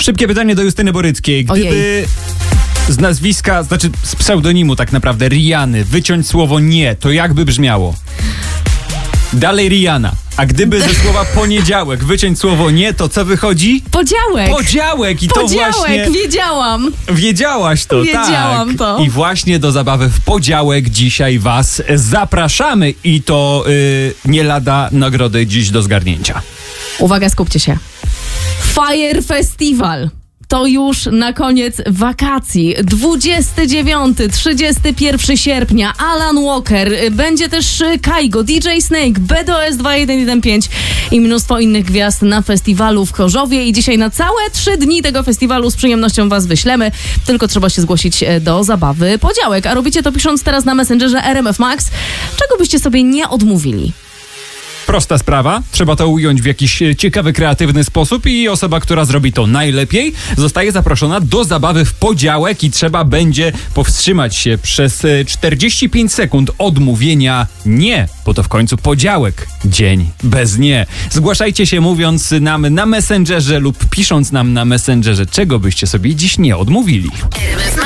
Szybkie pytanie do Justyny Boryckiej. Gdyby z nazwiska, znaczy z pseudonimu tak naprawdę, Rihanny, wyciąć słowo nie, to jakby brzmiało? Dalej Rihanna. A gdyby ze słowa poniedziałek wyciąć słowo nie, to co wychodzi? Podziałek. Podziałek. I Podziałek, to właśnie... wiedziałam. Wiedziałaś to, Wiedziałam tak. to. I właśnie do zabawy w podziałek dzisiaj was zapraszamy. I to nie lada nagrody dziś do zgarnięcia. Uwaga, skupcie się. Fire Festival. To już na koniec wakacji. 29, 31 sierpnia Alan Walker, będzie też Kaigo, DJ Snake, BDOS 2115 i mnóstwo innych gwiazd na festiwalu w Chorzowie. I dzisiaj na całe 3 dni tego festiwalu z przyjemnością was wyślemy. Tylko trzeba się zgłosić do zabawy podziałek. A robicie to pisząc teraz na Messengerze RMF Max. Czego byście sobie nie odmówili? Prosta sprawa, trzeba to ująć w jakiś ciekawy, kreatywny sposób i osoba, która zrobi to najlepiej, zostaje zaproszona do zabawy w podziałek i trzeba będzie powstrzymać się przez 45 sekund od mówienia nie, bo to w końcu podziałek, dzień bez nie. Zgłaszajcie się mówiąc nam na Messengerze lub pisząc nam na Messengerze, czego byście sobie dziś nie odmówili.